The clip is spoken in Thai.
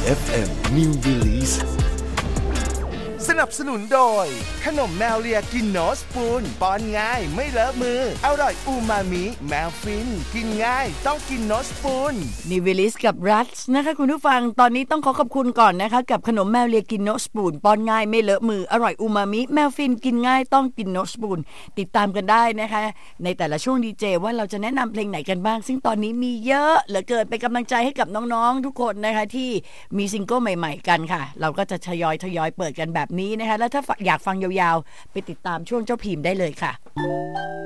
FM New Release สนับสนุนโดยขนมแมวเลียกินโนสปูนป้อนง่ายไม่เลอะมืออร่อยอูมามิแมวฟินกินง่ายต้องกินโนสปูนนิวิลิสกับรัสนะคะคุณผู้ฟังตอนนี้ต้องขอบคุณก่อนนะคะกับขนมแมวเลียกินโนสปูนป้อนง่ายไม่เลอะมืออร่อยอูมามิแมวฟินกินง่ายต้องกินโนสปูนติดตามกันได้นะคะในแต่ละช่วงดีเจว่าเราจะแนะนำเพลงไหนกันบ้างซึ่งตอนนี้มีเยอะเหลือเกินเป็นกำลังใจให้กับน้องๆทุกคนนะคะที่มีซิงเกิลใหม่ๆกันค่ะเราก็จะทยอยเปิดกันแบบนี้นะคะแล้วถ้าอยากฟังยาวๆไปติดตามช่วงเจ้าพิมพ์ได้เลยค่ะ